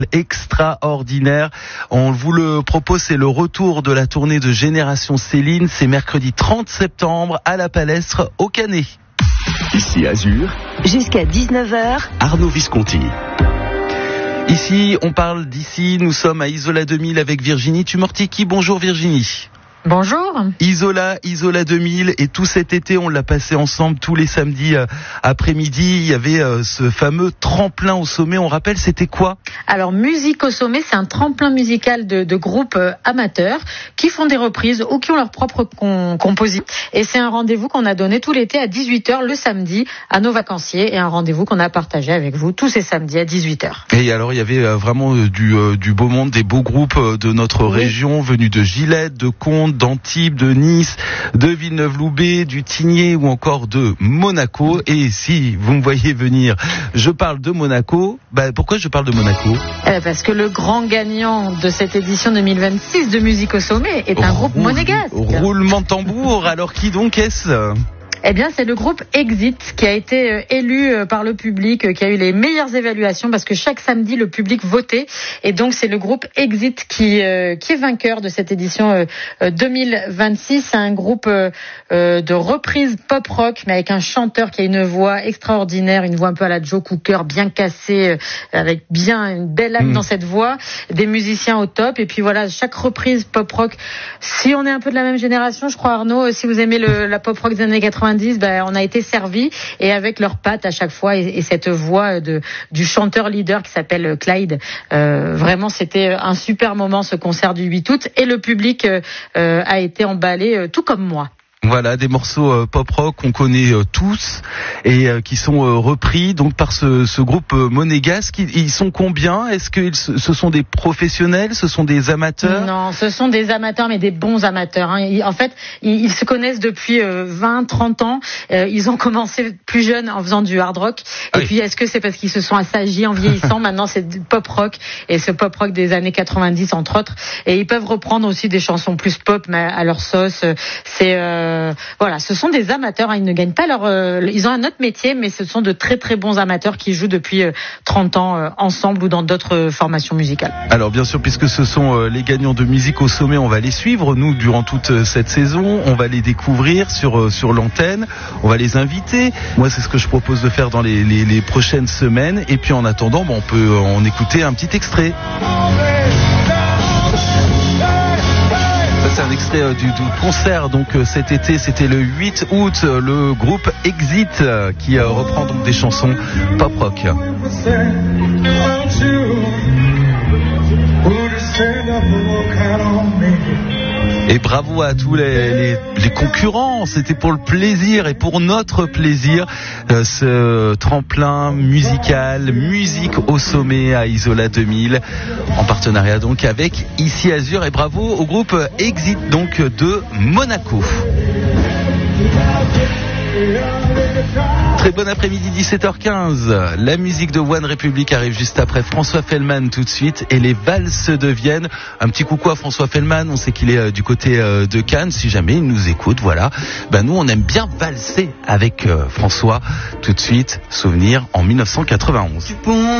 extraordinaire. On vous le propose, c'est le retour de la tournée de Génération Céline. C'est mercredi 30 septembre à la Palestre au Canet. Ici Azur. Jusqu'à 19h. Arnaud Visconti. Ici, on parle d'ici. Nous sommes à Isola 2000 avec Virginie Tumortiki. Bonjour Virginie. Bonjour. Isola 2000, et tout cet été on l'a passé ensemble tous les samedis après-midi. Il y avait ce fameux tremplin au sommet. On rappelle, c'était quoi? Alors Musique au sommet, c'est un tremplin musical de groupes amateurs qui font des reprises ou qui ont leur propre composition. Et c'est un rendez-vous qu'on a donné tout l'été à 18h le samedi à nos vacanciers, et un rendez-vous qu'on a partagé avec vous tous ces samedis à 18h. Et alors il y avait vraiment du beau monde, des beaux groupes de notre région venus de Gillette, de Condes, d'Antibes, de Nice, de Villeneuve-Loubet, du Tigné ou encore de Monaco. Et si vous me voyez venir, je parle de Monaco. Pourquoi je parle de Monaco? Parce que le grand gagnant de cette édition 2026 de Musique au sommet est un groupe monégasque. Roulement de tambour. Alors qui donc est-ce? Eh bien, c'est le groupe Exit qui a été élu par le public, qui a eu les meilleures évaluations, parce que chaque samedi, le public votait. Et donc, c'est le groupe Exit qui est vainqueur de cette édition 2026. C'est un groupe de reprise pop-rock, mais avec un chanteur qui a une voix extraordinaire, une voix un peu à la Joe Cooker, bien cassée, avec bien une belle âme dans cette voix, des musiciens au top. Et puis voilà, chaque reprise pop-rock, si on est un peu de la même génération, je crois, Arnaud, si vous aimez la pop-rock des années 90, on a été servi, et avec leurs pattes à chaque fois et cette voix du chanteur leader qui s'appelle Clyde. Vraiment, c'était un super moment, ce concert du 8 août, et le public a été emballé, tout comme moi. Voilà, des morceaux pop-rock qu'on connaît tous et qui sont repris donc par ce groupe monégasque. Ils sont combien? Est-ce que ce sont des professionnels? Ce sont des amateurs? Non, ce sont des amateurs, mais des bons amateurs. En fait, ils se connaissent depuis 20-30 ans. Ils ont commencé plus jeunes en faisant du hard rock. Et puis, est-ce que c'est parce qu'ils se sont assagis en vieillissant? Maintenant, c'est du pop-rock, et ce pop-rock des années 90, entre autres. Et ils peuvent reprendre aussi des chansons plus pop, mais à leur sauce. Voilà, ce sont des amateurs, ils ne gagnent pas ils ont un autre métier, mais ce sont de très très bons amateurs qui jouent depuis 30 ans ensemble ou dans d'autres formations musicales. Alors bien sûr, puisque ce sont les gagnants de Musique au sommet, on va les suivre, nous, durant toute cette saison. On va les découvrir sur l'antenne, on va les inviter. Moi, c'est ce que je propose de faire dans les prochaines semaines. Et puis en attendant, on peut en écouter un petit extrait. C'est un extrait du concert donc cet été, c'était le 8 août, le groupe Exit qui reprend donc des chansons pop rock. Et bravo à tous les concurrents, c'était pour le plaisir et pour notre plaisir, ce tremplin musical, Musique au sommet à Isola 2000, en partenariat donc avec Ici Azur, et bravo au groupe Exit donc de Monaco. Très bon après-midi, 17h15. La musique de One Republic arrive juste après. François Fellman tout de suite, et les valses de Vienne. Un petit coucou à François Fellman, on sait qu'il est du côté de Cannes, si jamais il nous écoute, voilà. Nous on aime bien valser avec François. Tout de suite, souvenir en 1991.